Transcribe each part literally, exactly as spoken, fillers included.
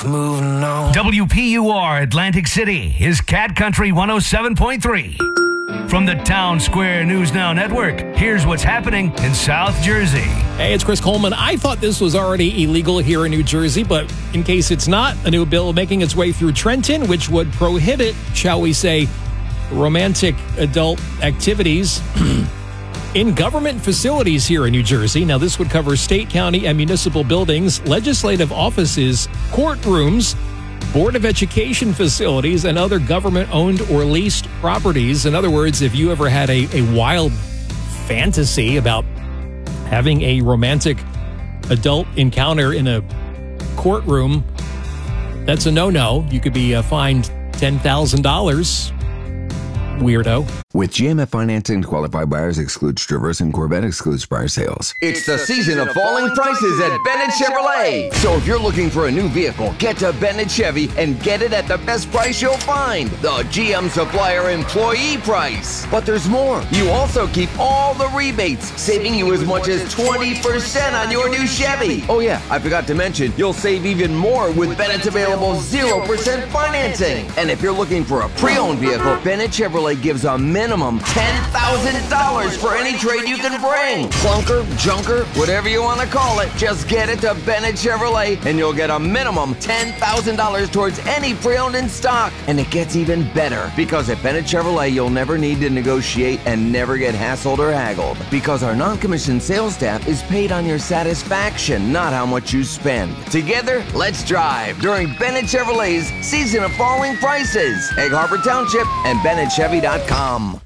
Moving on. W P U R Atlantic City is Cat Country one oh seven point three. From the Town Square News Now Network, here's what's happening in South Jersey. Hey, it's Chris Coleman. I thought this was already illegal here in New Jersey, but in case it's not, a new bill making its way through Trenton, which would prohibit, shall we say, romantic adult activities in government facilities here in New Jersey. Now, this would cover state, county, and municipal buildings, legislative offices, courtrooms, Board of Education facilities, and other government-owned or leased properties. In other words, if you ever had a, a wild fantasy about having a romantic adult encounter in a courtroom, that's a no-no. You could be uh, fined ten thousand dollars. Weirdo. With G M F financing, qualified buyers excludes Traverse and Corvette excludes prior sales. It's the season of falling prices at Bennett Chevrolet. So if you're looking for a new vehicle, get to Bennett Chevy and get it at the best price you'll find. The G M Supplier employee price. But there's more. You also keep all the rebates, saving you as much as twenty percent on your new Chevy. Oh yeah, I forgot to mention, you'll save even more with Bennett's available zero percent financing. And if you're looking for a pre-owned vehicle, Bennett Chevrolet gives a minimum ten thousand dollars for any trade you can bring. Clunker, junker, whatever you want to call it, just get it to Bennett Chevrolet and you'll get a minimum ten thousand dollars towards any pre-owned in stock. And it gets even better because at Bennett Chevrolet, you'll never need to negotiate and never get hassled or haggled because our non-commissioned sales staff is paid on your satisfaction, not how much you spend. Together, let's drive during Bennett Chevrolet's Season of Falling Prices. Egg Harbor Township and Bennett Chevy dot com.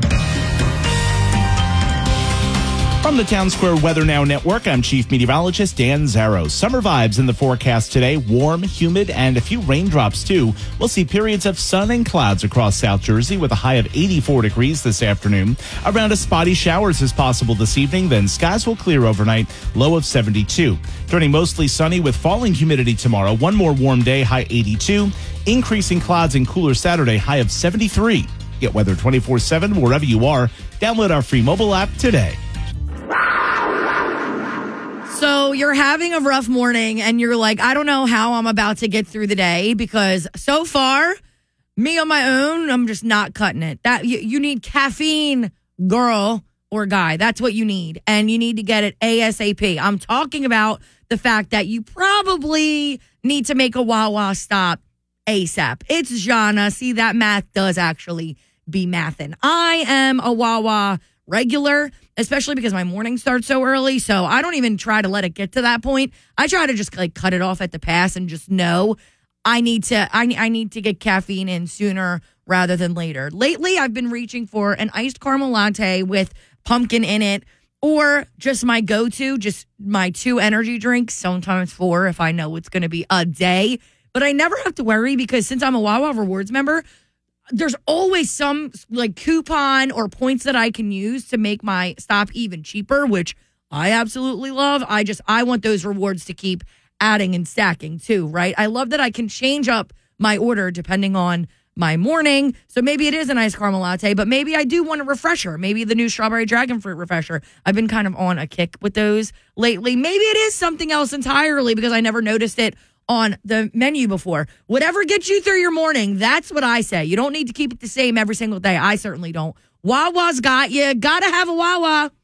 From the Town Square Weather Now Network, I'm Chief Meteorologist Dan Zarrow. Summer vibes in the forecast today. Warm, humid, and a few raindrops, too. We'll see periods of sun and clouds across South Jersey with a high of eighty-four degrees this afternoon. Around a spotty showers is possible this evening, then skies will clear overnight, low of seventy-two. Turning mostly sunny with falling humidity tomorrow. One more warm day, high eighty-two. Increasing clouds and cooler Saturday, high of seventy-three. Get weather twenty-four seven wherever you are. Download our free mobile app today. So you're having a rough morning and you're like, I don't know how I'm about to get through the day because so far, me on my own, I'm just not cutting it. That you, you need caffeine, girl or guy. That's what you need. And you need to get it ASAP. I'm talking about the fact that you probably need to make a Wawa stop ASAP. It's Jana. See, that math does actually be mathin'. I am a Wawa regular, especially because my morning starts so early. So I don't even try to let it get to that point. I try to just like cut it off at the pass and just know I need to I, I need to get caffeine in sooner rather than later. Lately, I've been reaching for an iced caramel latte with pumpkin in it or just my go-to, just my two energy drinks, sometimes four if I know it's going to be a day. But I never have to worry because since I'm a Wawa Rewards member, there's always some like coupon or points that I can use to make my stop even cheaper, which I absolutely love. I just, I want those rewards to keep adding and stacking too, right? I love that I can change up my order depending on my morning. So maybe it is a nice caramel latte, but maybe I do want a refresher. Maybe the new strawberry dragon fruit refresher. I've been kind of on a kick with those lately. Maybe it is something else entirely because I never noticed it on the menu before. Whatever gets you through your morning, that's what I say. You don't need to keep it the same every single day. I certainly don't. Wawa's got you. Gotta have a Wawa.